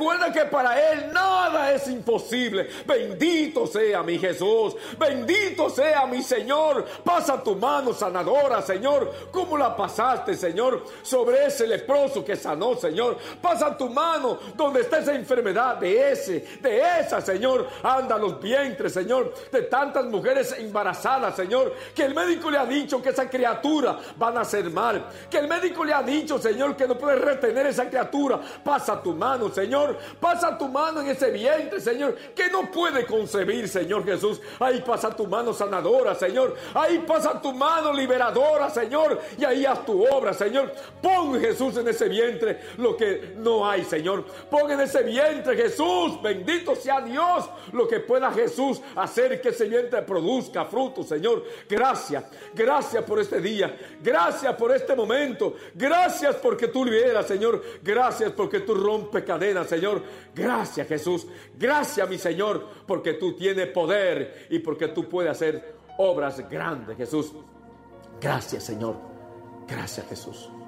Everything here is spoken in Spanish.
Recuerda que para Él nada es imposible. Bendito sea mi Jesús. Bendito sea mi Señor. Pasa tu mano sanadora, Señor. ¿Cómo la pasaste, Señor? Sobre ese leproso que sanó, Señor. Pasa tu mano donde está esa enfermedad de esa, Señor. Anda los vientres, Señor, de tantas mujeres embarazadas, Señor, que el médico le ha dicho que esa criatura va a nacer mal, que el médico le ha dicho, Señor, que no puede retener esa criatura. Pasa tu mano, Señor, pasa tu mano en ese vientre, Señor, que no puede concebir, Señor Jesús. Ahí pasa tu mano sanadora, Señor, ahí pasa tu mano liberadora, Señor, y ahí haz tu obra, Señor. Pon, Jesús, en ese vientre lo que no hay, Señor. Pon en ese vientre, Jesús, bendito sea Dios, lo que pueda, Jesús, hacer que ese vientre produzca fruto, Señor. Gracias, gracias por este día, gracias por este momento, gracias porque tú liberas, Señor, gracias porque tú rompes cadenas, Señor. Gracias, Jesús, gracias, mi Señor, porque tú tienes poder y porque tú puedes hacer obras grandes, Jesús. Gracias, Señor, gracias, Jesús.